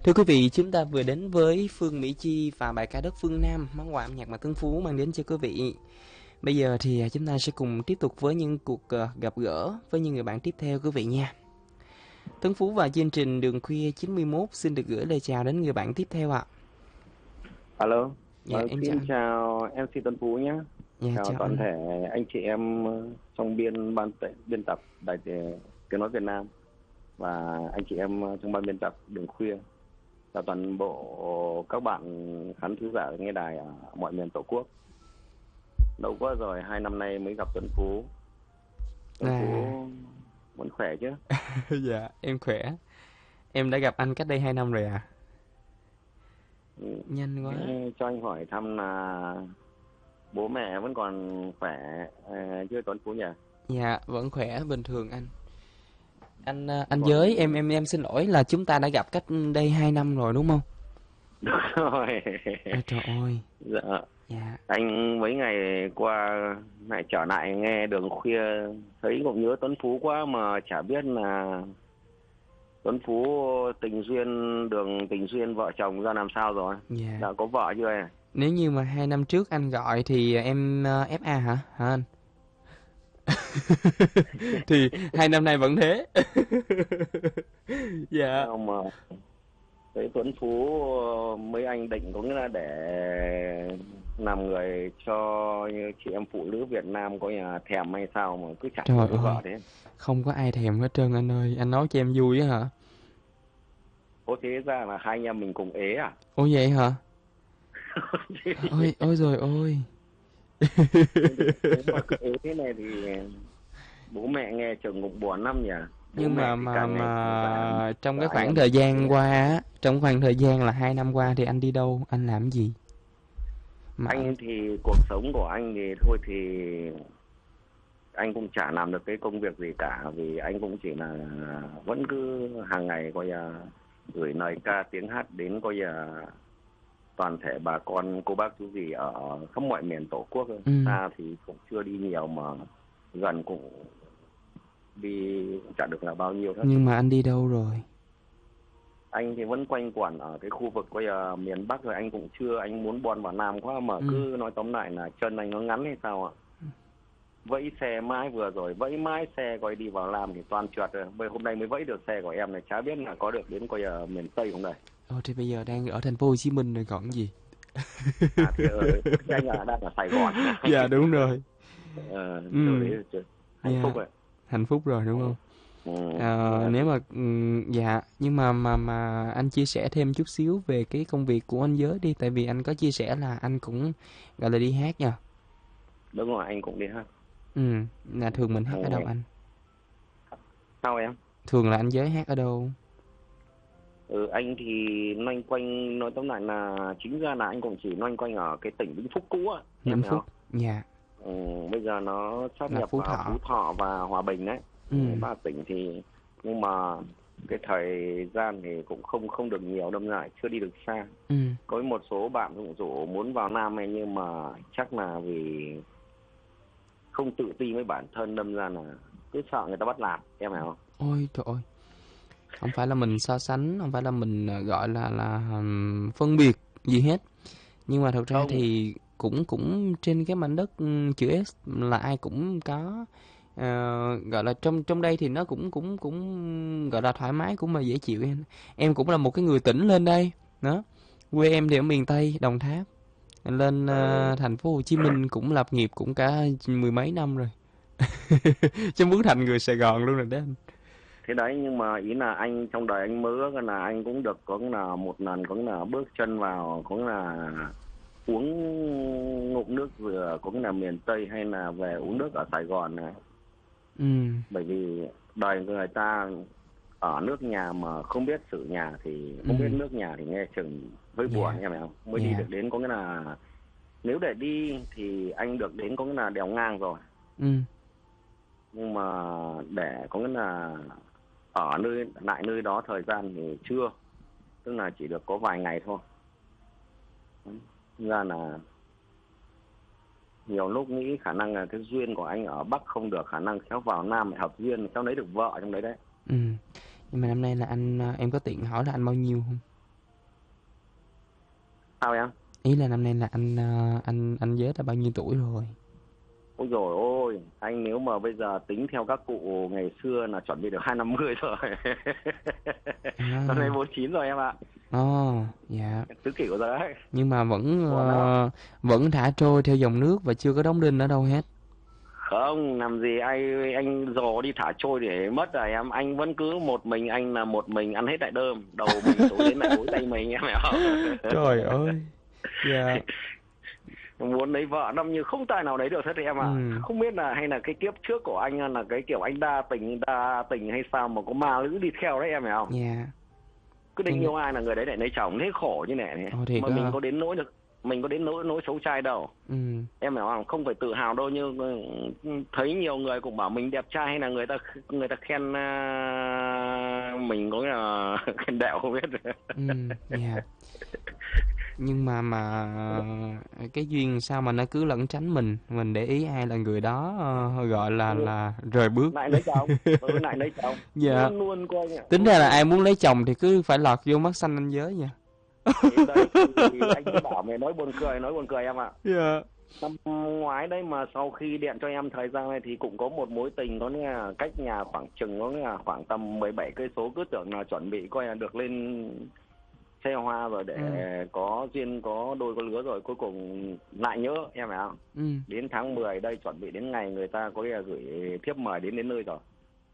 Thưa quý vị, chúng ta vừa đến với Phương Mỹ Chi và bài ca Đất Phương Nam, món quà âm nhạc mà Tuấn Phú mang đến cho quý vị. Bây giờ thì chúng ta sẽ cùng tiếp tục với những cuộc gặp gỡ với những người bạn tiếp theo quý vị nha. Tuấn Phú và chương trình Đường Khuya 91 xin được gửi lời chào đến người bạn tiếp theo ạ. Alo, Dạ, em xin chào. chào MC Tuấn Phú nhé. Dạ, Chào chào toàn anh. thể anh chị em trong biên tập Đài Tiếng Nói Việt Nam và anh chị em trong ban biên tập Đường Khuya. Chào toàn bộ các bạn khán thính giả nghe đài ở mọi miền Tổ quốc. Lâu quá rồi, 2 năm nay mới gặp Tuấn Phú. Tuấn Phú vẫn khỏe chứ? Dạ, em khỏe. Em đã gặp anh cách đây 2 năm rồi à? Nhanh quá. Cho anh hỏi thăm là bố mẹ vẫn còn khỏe chưa Tuấn Phú nhỉ? Dạ, vẫn khỏe bình thường anh. Anh Giới, em xin lỗi là chúng ta đã gặp cách đây 2 năm rồi đúng không? Đúng rồi. Trời ơi. Dạ. Dạ. Anh mấy ngày qua lại trở lại nghe Đường Khuya thấy cũng nhớ Tuấn Phú quá mà chả biết là Tuấn Phú tình duyên vợ chồng ra làm sao rồi. Dạ. Đã có vợ chưa em? Nếu như mà 2 năm trước anh gọi thì em FA hả anh? Thì 2 năm nay vẫn thế. Dạ. Không mà thấy Tuấn Phú mấy anh định có nghĩa là để làm người cho như chị em phụ nữ Việt Nam có nhà thèm hay sao mà cứ chẳng Trời có ơi, vợ thế. không có ai thèm hết trơn anh ơi. Anh nói cho em vui á hả? Có thế ra là hai anh em mình cùng ế à? Ủa vậy hả? Ôi, ôi rồi ôi. Nếu mà cứ ế thế này thì bố mẹ nghe chừng cũng buồn lắm nhỉ. Bố Nhưng mẹ thì mà càng ngày trong và cái anh khoảng em thời thế gian này. qua á, trong khoảng thời gian là 2 năm qua thì anh đi đâu, anh làm gì? Mà Anh thì cuộc sống của anh thì thôi thì anh cũng chả làm được cái công việc gì cả vì anh cũng chỉ là vẫn cứ hàng ngày coi gửi lời ca tiếng hát đến coi toàn thể bà con cô bác chú dì ở khắp mọi miền Tổ quốc. Xa thì cũng chưa đi nhiều mà gần cũng đi chả được là bao nhiêu hết. nhưng mà anh đi đâu rồi? Anh thì vẫn quanh quẩn ở cái khu vực coi miền Bắc rồi, anh cũng chưa, anh muốn bon vào Nam quá mà cứ nói tóm lại là chân anh nó ngắn hay sao ạ. Vẫy xe mãi, vừa rồi vẫy mãi xe coi đi vào Nam thì toàn trượt rồi. Hôm nay mới vẫy được xe của em này, chả biết là có được đến coi miền Tây không đây. Thì bây giờ đang ở thành phố Hồ Chí Minh rồi còn gì. Thì anh đang ở Sài Gòn. Dạ đúng rồi. Rồi đấy, hạnh phúc rồi. Hạnh phúc rồi đúng không? Nếu mà dạ, nhưng mà anh chia sẻ thêm chút xíu về cái công việc của anh Giới đi, tại vì anh có chia sẻ là anh cũng gọi là đi hát nha. Đúng rồi, anh cũng đi hát. Là thường mình hát ở đâu anh? Sao em? Thường là anh Giới hát ở đâu? Anh thì loanh quanh, nói tóm lại là chính ra là anh cũng chỉ loanh quanh ở cái tỉnh Vĩnh Phúc cũ á. Vĩnh Phúc, dạ. Bây giờ nó sáp nhập vào Phú Thọ và Hòa Bình đấy. Ba tỉnh thì nhưng mà cái thời gian thì cũng không được nhiều, đâm lại chưa đi được xa. Có một số bạn cũng rủ muốn vào Nam này nhưng mà chắc là vì không tự ti với bản thân, đâm ra là cứ sợ người ta bắt làm, em hiểu không? Ôi trời ơi, không phải là mình so sánh, không phải là mình gọi là phân biệt gì hết, nhưng mà thật ra thì cũng trên cái mảnh đất chữ S là ai cũng có gọi là trong đây thì nó cũng gọi là thoải mái, cũng mà dễ chịu. Em cũng là một cái người tỉnh lên đây đó, quê em thì ở miền Tây Đồng Tháp, lên thành phố Hồ Chí Minh cũng lập nghiệp cũng cả mười mấy năm rồi. Chứ muốn thành người Sài Gòn luôn rồi đấy anh. Thế đấy, nhưng mà ý là anh trong đời anh mơ ước là anh cũng được có là một lần có là bước chân vào có là uống ngụm nước vừa có là miền Tây hay là về uống nước ở Sài Gòn này. Bởi vì đời người ta ở nước nhà mà không biết sự nhà thì không biết nước nhà thì nghe chừng hơi buồn em hiểu không? Mới đi được đến có nghĩa là nếu để đi thì anh được đến có nghĩa là đèo ngang rồi. Nhưng mà để có nghĩa là ở nơi đó thời gian thì chưa, tức là chỉ được có vài ngày thôi. Ra là nhiều lúc nghĩ khả năng là cái duyên của anh ở Bắc không được, khả năng khéo vào Nam hợp duyên cháu lấy được vợ trong đấy đấy. Nhưng mà năm nay là anh, em có tiện hỏi là anh bao nhiêu không? Sao em? Ý là năm nay là anh Giới đã bao nhiêu tuổi rồi? Ôi dồi ôi, anh nếu mà bây giờ tính theo các cụ ngày xưa là chuẩn bị được 250 rồi. Năm nay À, 49 rồi em ạ. dạ. Tứ kỷ của giờ đấy. Nhưng mà vẫn Ổn đó. vẫn thả trôi theo dòng nước và chưa có đóng đinh ở đâu hết. Không, làm gì anh dò đi thả trôi để mất rồi em. Anh vẫn cứ một mình, anh là một mình ăn hết đại đơm. Đầu mình tối đến lại gối tay mình em hiểu không? Trời ơi. Dạ. Muốn lấy vợ năm như không tài nào đấy được hết em ạ. Ừ. Không biết là hay là cái kiếp trước của anh là cái kiểu anh đa tình hay sao mà có ma lữ đi theo đấy em hiểu không? Dạ. Cứ Cho định nên yêu ai là người đấy lại lấy chồng, thế khổ như này. thiệt Mà á. mình có đến nỗi xấu trai đâu. Ừ. Em hiểu không? Không phải tự hào đâu, như thấy nhiều người cũng bảo mình đẹp trai hay là người ta khen mình có là khen đẹo không biết. Ừ. Dạ. Nhưng mà cái duyên sao mà nó cứ lẩn tránh mình để ý ai là người đó gọi là rời bước. Lại lấy chồng, lại lấy chồng, Dạ. luôn luôn coi nhá, Tính ra luôn là luôn. ai muốn lấy chồng thì cứ phải lọt vô mắt xanh anh Giới nha. Thì đấy thì anh mới bảo mày nói buồn cười em ạ. Dạ. Năm ngoái đấy mà sau khi điện cho em thời gian này thì cũng có một mối tình, có nghĩa là cách nhà khoảng chừng có nghĩa là khoảng tầm 17 cây số, cứ tưởng là chuẩn bị coi là được lên xe hoa rồi để có duyên có đôi có lứa rồi, cuối cùng lại nhớ em phải không? Ừ. Đến tháng 10 đây chuẩn bị đến ngày người ta có nghĩa là gửi thiếp mời đến nơi rồi.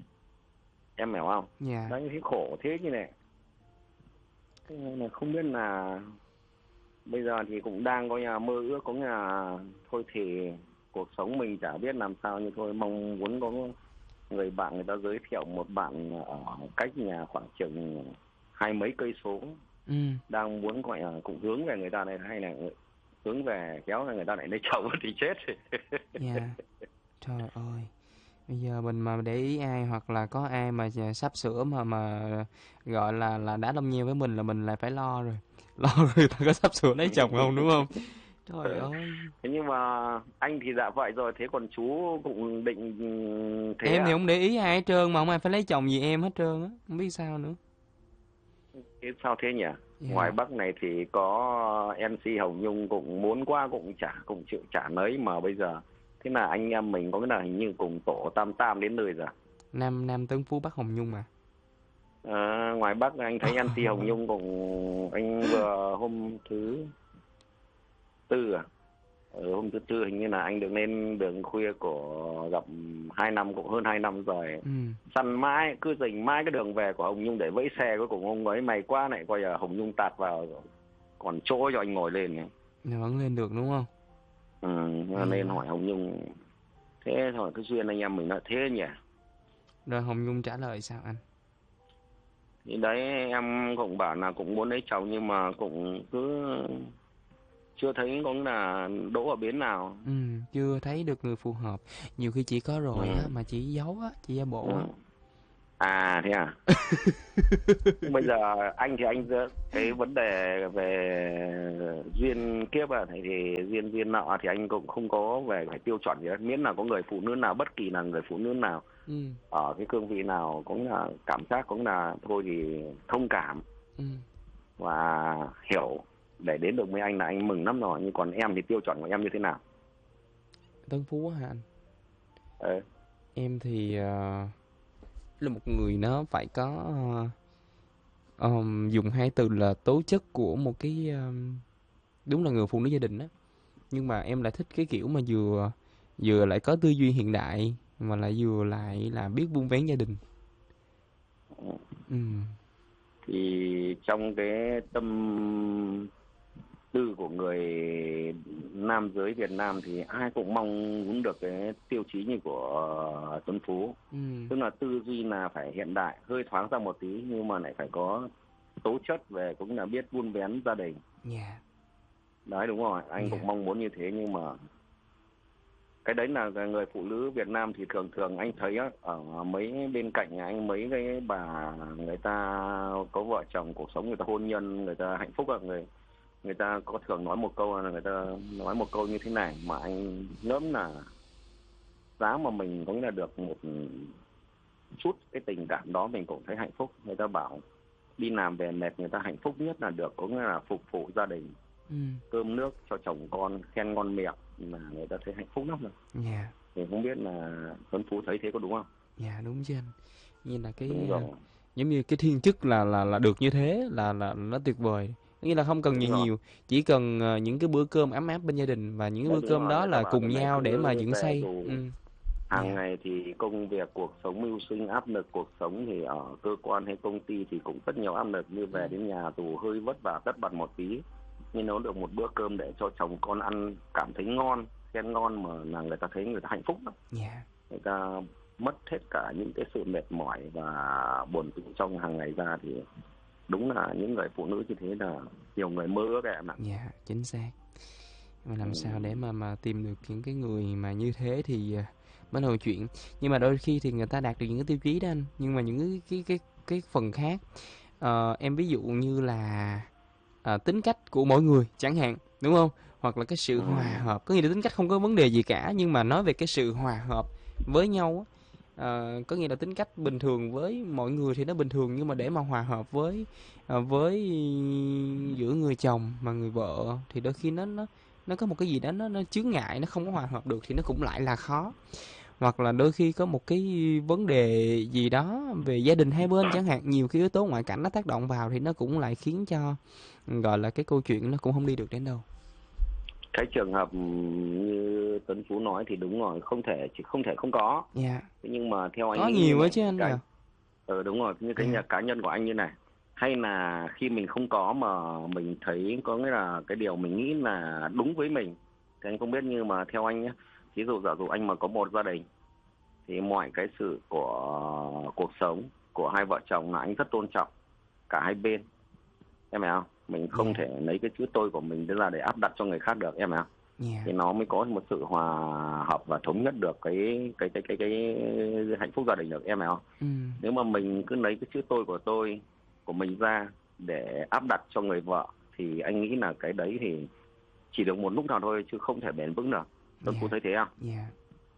Em hiểu không? Dạ. Đấy cái khổ thế như này. Thế nên là không biết là bây giờ thì cũng đang có nhà mơ ước, có nhà thôi thì cuộc sống mình chả biết làm sao, nhưng thôi mong muốn có người bạn người ta giới thiệu một bạn ở cách nhà khoảng chừng 20 mấy cây số, Ừ. đang muốn gọi là cũng hướng về người ta này, hay là hướng về kéo là người ta lại lấy chồng thì chết. Dạ. Trời ơi. Bây giờ mình mà để ý ai hoặc là có ai mà sắp sửa mà gọi là đá lâm nheo với mình là mình lại phải lo rồi. Lo rồi người ta có sắp sửa lấy chồng không đúng không? Trời ơi. Thế nhưng mà anh thì dạ vậy rồi, thế còn chú cũng định thế Em thì à? không để ý ai hết trơn mà không ai phải lấy chồng gì em hết trơn á. Không biết sao nữa. Thế sao thế nhỉ? Ngoài Dạ. Bắc này thì có MC Hồng Nhung cũng muốn qua cũng chịu trả nấy, mà bây giờ thế là anh em mình có cái là hình như cùng tổ tam tam đến nơi rồi. Nam Tấn Phú Bắc Hồng Nhung mà. Ngoài Bắc anh thấy MC Hồng Nhung cũng anh vừa hôm thứ tư hôm thứ tư hình như là anh được lên đường khuya của gặp 2 năm, cũng hơn 2 năm rồi. Ừ. Săn mãi cứ dình mãi cái đường về của Hồng Nhung để vẫy xe, cuối cùng ông ấy mày quá này coi là Hồng Nhung tạt vào còn chỗ cho anh ngồi lên này. Nó vẫn lên được đúng không? Nên hỏi Hồng Nhung, thế thôi cái duyên anh em mình nó thế nhỉ. Rồi Hồng Nhung trả lời sao anh? Thì đấy em cũng bảo là cũng muốn lấy chồng nhưng mà cũng cứ chưa thấy có là đỗ ở bến nào. Chưa thấy được người phù hợp. Nhiều khi chỉ có rồi á, Ừ. mà chỉ giấu á, chỉ giả bộ á. Ừ. À thế à? Bây giờ anh thì cái vấn đề về duyên kiếp thì duyên nọ thì anh cũng không có về cái tiêu chuẩn gì hết, miễn là có người phụ nữ nào, bất kỳ là người phụ nữ nào Ừ. ở cái cương vị nào cũng là cảm giác cũng là thôi thì thông cảm Ừ. và hiểu để đến được với anh là anh mừng lắm rồi. Nhưng còn em thì tiêu chuẩn của em như thế nào? Tân Phú á hả anh? Ờ. Em thì là một người nó phải có dùng hai từ là tố chất của một cái đúng là người phụ nữ gia đình á. Nhưng mà em lại thích cái kiểu mà vừa lại có tư duy hiện đại mà lại vừa lại là biết vun vén gia đình. Thì trong cái tâm tư của người nam giới Việt Nam thì ai cũng mong muốn được cái tiêu chí như của Tuấn Phú. Tức là tư duy là phải hiện đại, hơi thoáng ra một tí nhưng mà lại phải có tố chất về cũng là biết vun vén gia đình. Dạ. Đấy đúng rồi, anh cũng mong muốn như thế, nhưng mà cái đấy là người phụ nữ Việt Nam thì thường thường anh thấy á, ở mấy bên cạnh nhà anh mấy cái bà người ta có vợ chồng, cuộc sống người ta hôn nhân người ta hạnh phúc, người ta có thường nói một câu là người ta nói một câu như thế này mà anh ngẫm là giá mà mình cũng là được một chút cái tình cảm đó mình cũng thấy hạnh phúc. Người ta bảo đi làm về mệt, người ta hạnh phúc nhất là được có nghĩa là phục vụ gia đình. cơm nước cho chồng con, khen ngon miệng là người ta thấy hạnh phúc lắm rồi. Dạ. Thì không biết là Tuấn Phú thấy thế có đúng không? Dạ đúng chứ anh. Như là cái Đúng rồi. giống như cái thiên chức là được như thế là nó tuyệt vời. Nghĩa là không cần Đúng gì rồi. nhiều, chỉ cần những cái bữa cơm ấm áp bên gia đình, và những cái Đấy, bữa đúng cơm rồi, đó người ta là bảo cùng thế này nhau để mà cứ dựng về xây. dù hàng Dạ. ngày thì công việc, cuộc sống mưu sinh, áp lực cuộc sống thì ở cơ quan hay công ty thì cũng rất nhiều áp lực, như về đến nhà dù hơi vất vả tất bật một tí, nhưng nấu được một bữa cơm để cho chồng con ăn cảm thấy ngon, khen ngon mà là người ta thấy người ta hạnh phúc lắm. Dạ. Người ta mất hết cả những cái sự mệt mỏi và buồn tủi trong hàng ngày ra, thì đúng là những người phụ nữ như thế là nhiều người mơ ước em ạ. Dạ, chính xác. Mà làm sao để Ừ. mà tìm được những cái người mà như thế thì mới là chuyện. Nhưng mà đôi khi thì người ta đạt được những cái tiêu chí đó anh, nhưng mà những cái phần khác, em ví dụ như là tính cách của mỗi người chẳng hạn, đúng không? Hoặc là cái sự Ừ. hòa hợp, có nghĩa là tính cách không có vấn đề gì cả, nhưng mà nói về cái sự hòa hợp với nhau á, có nghĩa là tính cách bình thường với mọi người thì nó bình thường, nhưng mà để mà hòa hợp với giữa người chồng và người vợ thì đôi khi nó có một cái gì đó nó chướng ngại, nó không có hòa hợp được thì nó cũng lại là khó. Hoặc là đôi khi có một cái vấn đề gì đó về gia đình hai bên chẳng hạn, nhiều cái yếu tố ngoại cảnh nó tác động vào thì nó cũng lại khiến cho gọi là cái câu chuyện nó cũng không đi được đến đâu. Cái trường hợp như Tuấn Phú nói thì đúng rồi, không thể không có. Dạ. Thế nhưng mà theo anh Có nghĩ như nhiều á này, chứ anh nhỉ? đúng rồi, như cái Dạ. nhà cá nhân của anh như này, hay là khi mình không có mà mình thấy có nghĩa là cái điều mình nghĩ là đúng với mình, thì anh không biết, nhưng mà theo anh nhé, ví dụ giả dụ anh mà có một gia đình thì mọi cái sự của cuộc sống của hai vợ chồng là anh rất tôn trọng cả hai bên, em hiểu không? Mình không Dạ. thể lấy cái chữ tôi của mình ra để áp đặt cho người khác được, em hiểu không? Dạ. Thì nó mới có một sự hòa hợp và thống nhất được cái hạnh phúc gia đình được, em hiểu không? Nếu mà mình cứ lấy cái chữ tôi của mình ra để áp đặt cho người vợ thì anh nghĩ là cái đấy thì chỉ được một lúc nào thôi chứ không thể bền vững được. Tuấn Phú Dạ. thấy thế không? Dạ.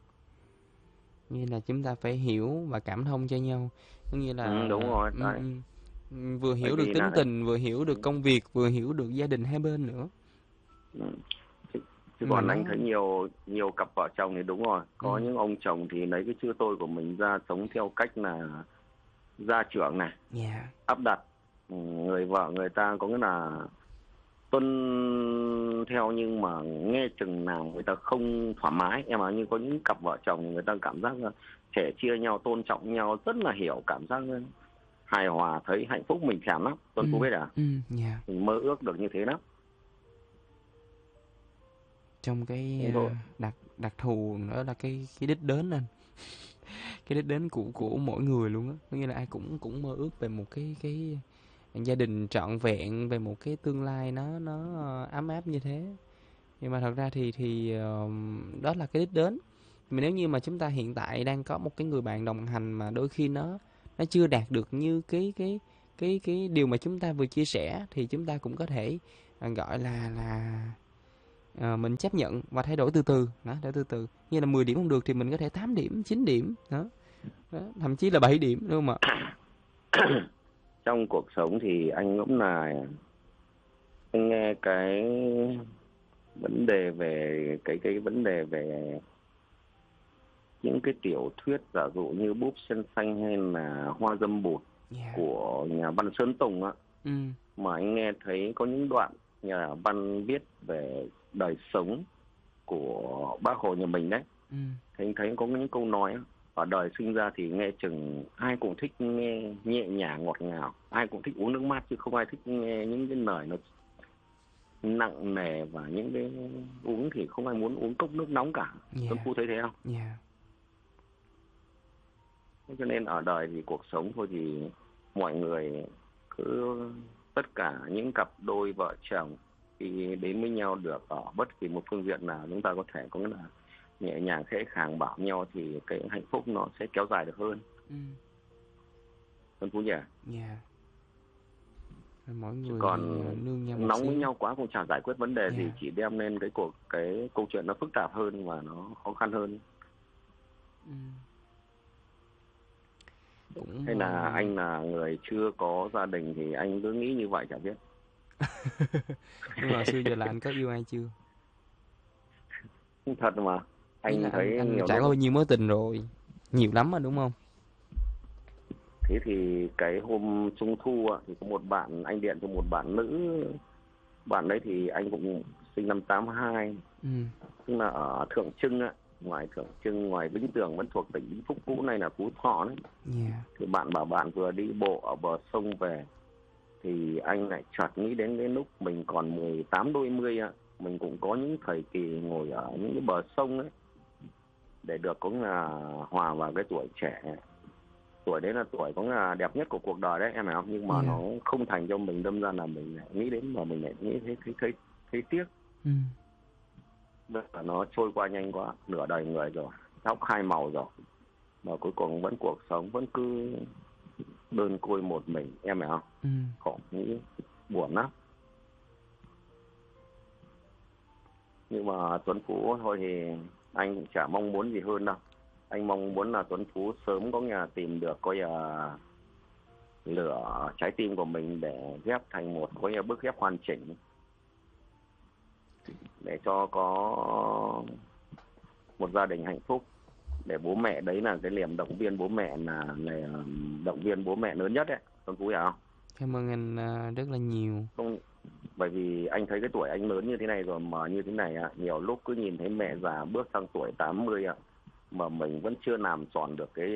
Như là chúng ta phải hiểu và cảm thông cho nhau, cũng như Ừ, là đúng rồi đấy. vừa Bởi hiểu được vì tính là tình, vừa hiểu được công việc, vừa hiểu được gia đình hai bên nữa. ừ, chứ Mà còn nó anh thấy nhiều nhiều cặp vợ chồng thì đúng rồi, có những ông chồng thì lấy cái chữ tôi của mình ra sống theo cách là gia trưởng này, dạ. áp đặt người vợ người ta, có nghĩa là tuân theo nhưng mà nghe chừng nào người ta không thoải mái, em bảo như có những cặp vợ chồng người ta cảm giác là sẻ chia nhau, tôn trọng nhau, rất là hiểu cảm giác hài hòa, thấy hạnh phúc, mình thèm lắm. Tuân Phú biết à, Dạ. mình mơ ước được như thế lắm. Trong cái Thế thôi. đặc đặc thù nữa là cái đích đến anh, cái đích đến của mỗi người luôn á, có nghĩa là ai cũng cũng mơ ước về một cái gia đình trọn vẹn, về một cái tương lai nó ấm áp như thế. Nhưng mà thật ra thì đó là cái đích đến. Mà nếu như mà chúng ta hiện tại đang có một cái người bạn đồng hành mà đôi khi nó chưa đạt được như cái điều mà chúng ta vừa chia sẻ, thì chúng ta cũng có thể gọi là mình chấp nhận và thay đổi từ từ đó, để từ từ, như là 10 điểm không được thì mình có thể 8 điểm, 9 điểm đó, đó thậm chí là 7 điểm, đúng không ạ? Trong cuộc sống thì anh cũng là anh nghe cái vấn đề về cái vấn đề về những cái tiểu thuyết, giả dụ như Búp Sen Xanh hay là Hoa Dâm Bụt Dạ. của nhà văn Sơn Tùng á, Ừ. mà anh nghe thấy có những đoạn nhà văn viết về đời sống của bác Hồ nhà mình đấy, Ừ. thì anh thấy có những câu nói á, ở đời sinh ra thì nghe chừng ai cũng thích nghe nhẹ nhàng ngọt ngào, ai cũng thích uống nước mát chứ không ai thích nghe những cái lời nó nặng nề, và những cái uống thì không ai muốn uống cốc nước nóng cả. Tuấn Dạ. Phú thấy thế không? Dạ. Thế cho nên ở đời thì cuộc sống thôi thì mọi người cứ, tất cả những cặp đôi vợ chồng khi đến với nhau được ở bất kỳ một phương diện nào, chúng ta có thể có nghĩa là nhẹ nhàng khẽ khàng bảo nhau thì cái hạnh phúc nó sẽ kéo dài được hơn. Ừ. Tuấn Phú nhỉ? Dạ. Mỗi Chứ người thì còn nương nhau một nóng với xíu. nhau quá cũng chẳng giải quyết vấn đề gì, Dạ. chỉ đem lên cái câu chuyện nó phức tạp hơn và nó khó khăn hơn. Ừ. Cũng Hay là anh là người chưa có gia đình thì anh cứ nghĩ như vậy chả biết. Nhưng mà hồi xưa giờ là anh có yêu ai chưa? Thật mà, Ý là anh thấy anh nhiều trải qua bao lúc. nhiêu mối tình rồi? Nhiều lắm mà đúng không? Thế thì cái hôm trung thu á, thì có một bạn anh điện cho một bạn nữ. Bạn đấy thì anh cũng sinh năm 82, Ừ, tức là ở Thượng Trưng á, ngoài Thượng Trưng, ngoài Vĩnh Tường, vẫn thuộc tỉnh Vĩnh Phúc cũ, này là Phú Thọ đấy. yeah. Thì bạn bảo bạn vừa đi bộ ở bờ sông về, thì anh lại chợt nghĩ đến cái lúc mình còn 18 đôi mươi ạ, mình cũng có những thời kỳ ngồi ở những cái bờ sông ấy, để được cũng là hòa vào cái tuổi trẻ. Tuổi đấy là tuổi cũng là đẹp nhất của cuộc đời đấy em hiểu không, nhưng mà Yeah. nó không thành cho mình, đâm ra là mình lại nghĩ đến, mà mình lại nghĩ thấy tiếc. Ừ, Bây giờ nó trôi qua nhanh quá, nửa đời người rồi, tóc hai màu rồi, mà cuối cùng vẫn cuộc sống vẫn cứ đơn côi một mình, em hiểu không? ừ, Khổ, nghĩ buồn lắm. Nhưng mà Tuấn Phú thôi thì anh cũng chả mong muốn gì hơn đâu. Anh mong muốn là Tuấn Phú sớm có nhà tìm được coi là lửa trái tim của mình, để ghép thành một có nhà bức ghép hoàn chỉnh, để cho có một gia đình hạnh phúc, để bố mẹ, đấy là cái niềm động viên bố mẹ, là động viên bố mẹ lớn nhất đấy, Tuấn Phú hiểu không? cảm ơn anh rất là nhiều. Không, bởi vì anh thấy cái tuổi anh lớn như thế này rồi mà như thế này ạ, nhiều lúc cứ nhìn thấy mẹ già bước sang tuổi 80 ạ, mà mình vẫn chưa làm tròn được cái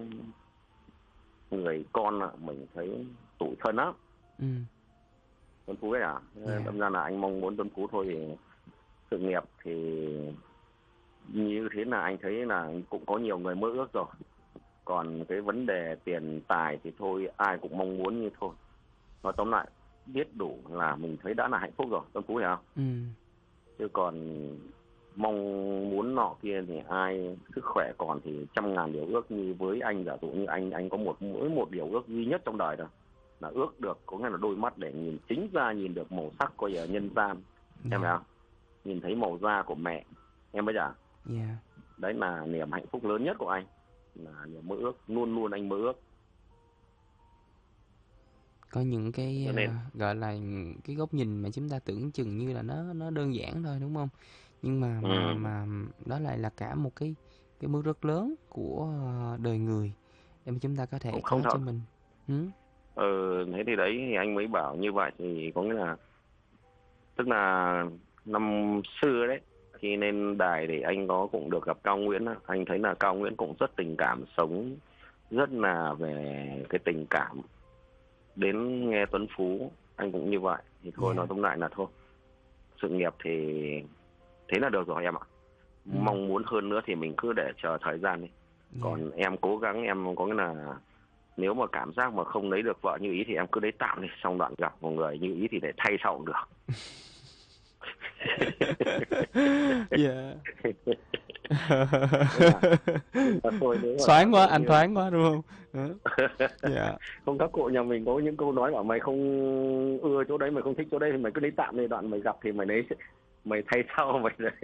người con ạ, mình thấy tủi thân lắm. Ừ, Tuấn Phú ấy à, yeah. đâm ra là anh mong muốn Tuấn Phú thôi thì sự nghiệp thì như thế là anh thấy là cũng có nhiều người mơ ước rồi. Còn cái vấn đề tiền tài thì thôi, ai cũng mong muốn như thôi. Nói tóm lại, biết đủ là mình thấy đã là hạnh phúc rồi, Tuấn Phú hiểu không? Ừ, Chứ còn mong muốn nọ kia thì ai, sức khỏe còn thì trăm ngàn điều ước. Như với anh, giả dụ như anh có mỗi một điều ước duy nhất trong đời thôi, là ước được có nghĩa là đôi mắt để nhìn chính ra, nhìn được màu sắc coi ở nhân gian, em yeah, thấy không? Nhìn thấy màu da của mẹ, em bây giờ yeah. đấy là niềm hạnh phúc lớn nhất của anh, là niềm mơ ước, luôn luôn anh mơ ước. Có những cái Cho nên gọi là cái góc nhìn mà chúng ta tưởng chừng như là nó đơn giản thôi đúng không? Nhưng mà ừ, đó lại là cả một cái bước rất lớn của đời người để mà chúng ta có thể cũng không có cho thật. mình. Ừ, Ừ, thế thì đấy thì anh mới bảo như vậy, thì có nghĩa là, tức là năm xưa đấy, khi lên đài thì anh cũng được gặp Cao Nguyễn á. Anh thấy là Cao Nguyễn cũng rất tình cảm, sống rất là về cái tình cảm. Đến nghe Tuấn Phú anh cũng như vậy, thì thôi nói yeah, tóm lại là thôi, sự nghiệp thì thế là được rồi em ạ. ừ, Mong muốn hơn nữa thì mình cứ để chờ thời gian đi. yeah. Còn em cố gắng, em có nghĩa là nếu mà cảm giác mà không lấy được vợ như ý thì em cứ lấy tạm đi, xong đoạn gặp một người như ý thì để thay sau cũng được. Yeah. nhưng mà nhưng mà thôi, nếu mà giả Thoáng quá, dụ anh như thoáng quá đúng không? Đó. Dạ. không, các cụ nhà mình có những câu nói bảo mày không ưa chỗ đấy, mày không thích chỗ đấy thì mày cứ lấy tạm đi, đoạn mày gặp thì mày lấy, mày thay sau mày